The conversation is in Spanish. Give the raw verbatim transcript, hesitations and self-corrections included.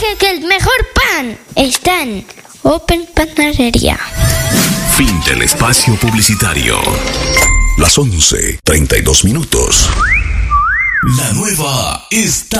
Porque que el mejor pan está en Open Panadería. Fin del espacio publicitario. Las once, treinta y dos minutos. La nueva está